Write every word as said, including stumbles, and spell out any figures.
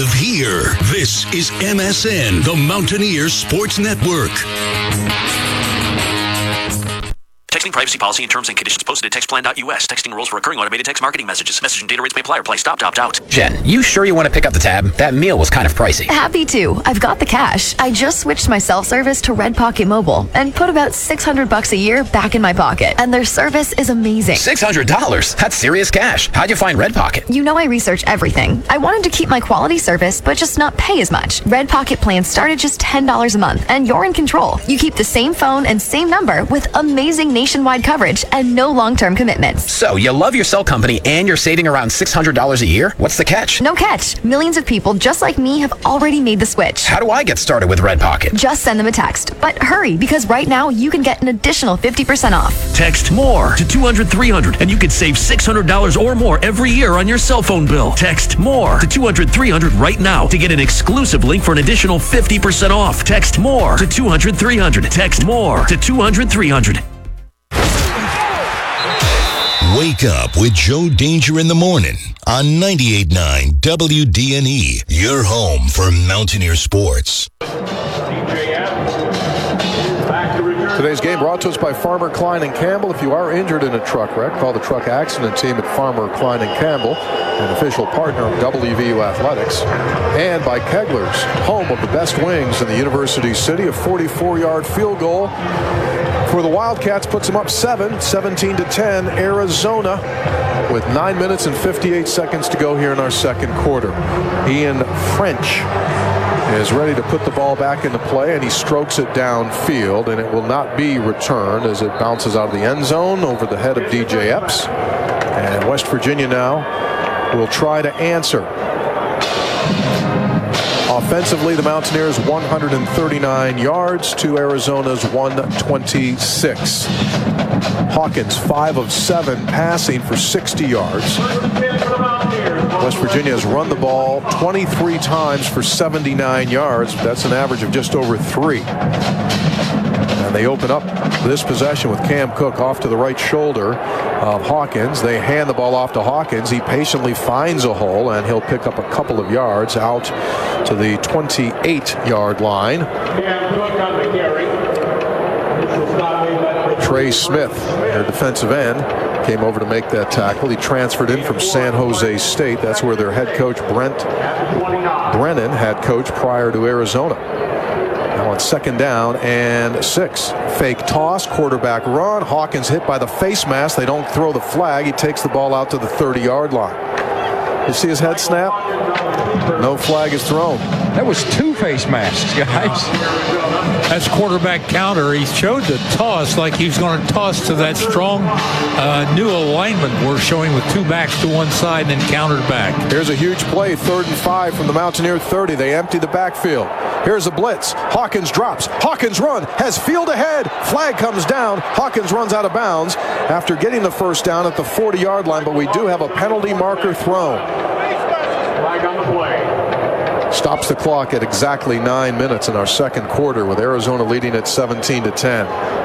Here, this is M S N, the Mountaineers Sports Network. Texting privacy policy and terms and conditions posted at text plan dot U S. Texting rules for recurring automated text marketing messages. Message and data rates may apply or apply. Stop to opt out. Jen, you sure you want to pick up the tab? That meal was kind of pricey. Happy to. I've got the cash. I just switched my self-service to Red Pocket Mobile and put about six hundred bucks a year back in my pocket. And their service is amazing. six hundred dollars? That's serious cash. How'd you find Red Pocket? You know I research everything. I wanted to keep my quality service, but just not pay as much. Red Pocket plans start at just ten dollars a month, and you're in control. You keep the same phone and same number with amazing nationwide coverage and no long-term commitments. So, you love your cell company and you're saving around six hundred dollars a year? What's the catch? No catch. Millions of people just like me have already made the switch. How do I get started with Red Pocket? Just send them a text. But hurry, because right now you can get an additional fifty percent off. Text MORE to two hundred three hundred and you could save six hundred dollars or more every year on your cell phone bill. Text MORE to two hundred three hundred right now to get an exclusive link for an additional fifty percent off. Text MORE to two hundred three hundred. Text MORE to two hundred three hundred. Wake up with Joe Danger in the morning on ninety-eight point nine W D N E, your home for Mountaineer sports. Today's game brought to us by Farmer, Klein and Campbell. If you are injured in a truck wreck, call the truck accident team at Farmer, Klein and Campbell, an official partner of W V U Athletics. And by Kegler's, home of the best wings in the University City. A forty-four yard field goal for the Wildcats puts them up seven, seventeen to ten, Arizona, with nine minutes and fifty-eight seconds to go here in our second quarter. Ian French is ready to put the ball back into play, and he strokes it downfield, and it will not be returned as it bounces out of the end zone over the head of D J Epps. And West Virginia now will try to answer. Offensively, the Mountaineers one hundred thirty-nine yards to Arizona's one twenty-six. Hawkins five of seven passing for sixty yards. West Virginia has run the ball twenty-three times for seventy-nine yards. That's an average of just over three. And they open up this possession with Cam Cook off to the right shoulder of Hawkins. They hand the ball off to Hawkins. He patiently finds a hole, and he'll pick up a couple of yards out to the twenty-eight yard line. Trey Smith, their defensive end, came over to make that tackle. He transferred in from San Jose State. That's where their head coach Brent Brennan had coached prior to Arizona. Now on second down and six. Fake toss, quarterback run. Hawkins hit by the face mask. They don't throw the flag. He takes the ball out to the thirty yard line. You see his head snap? No flag is thrown. That was two face masks, guys. That's quarterback counter. He showed the toss like he was going to toss to that strong uh, new alignment we're showing with two backs to one side and then countered back. Here's a huge play, third and five from the Mountaineer thirty. They empty the backfield. Here's a blitz. Hawkins drops. Hawkins run. Has field ahead. Flag comes down. Hawkins runs out of bounds after getting the first down at the forty yard line, but we do have a penalty marker thrown. Flag on the play. Stops the clock at exactly nine minutes in our second quarter with Arizona leading at seventeen to ten.